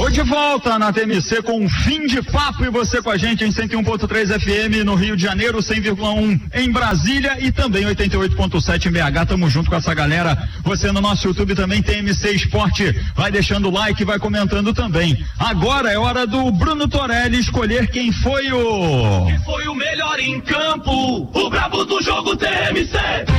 Tô de volta na TMC com um fim de papo e você com a gente em 101.3 FM no Rio de Janeiro, 100,1 em Brasília e também 88.7 em BH. Tamo junto com essa galera. Você no nosso YouTube também, TMC Esporte. Vai deixando o like, vai comentando também. Agora é hora do Bruno Torelli escolher quem foi o melhor em campo, o brabo do jogo TMC.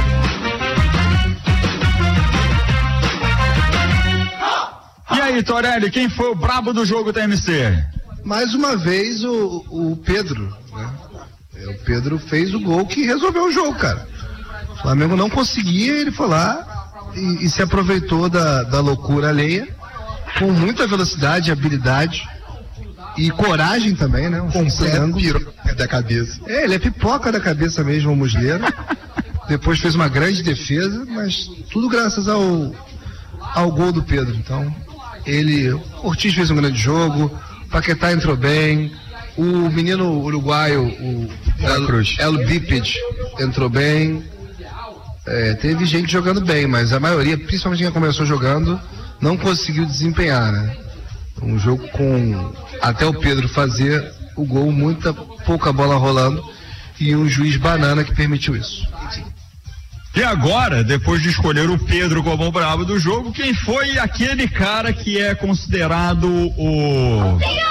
E aí, Torelli, quem foi o brabo do jogo TMC? Mais uma vez o Pedro, né? O Pedro fez o gol que resolveu o jogo, cara. O Flamengo não conseguia, ele foi lá e se aproveitou da loucura alheia, com muita velocidade, habilidade e coragem também, né? Completo piroca da cabeça. Ele é pipoca da cabeça mesmo, o Muslera. Depois fez uma grande defesa, mas tudo graças ao gol do Pedro. Então, o Ortiz fez um grande jogo, o Paquetá entrou bem, o menino uruguaio, o El Bípede, entrou bem. Teve gente jogando bem, mas a maioria, principalmente quem começou jogando, não conseguiu desempenhar, né? Um jogo com até o Pedro fazer o gol, pouca bola rolando e um juiz banana que permitiu isso. E agora, depois de escolher o Pedro como o brabo do jogo, quem foi aquele cara que é considerado o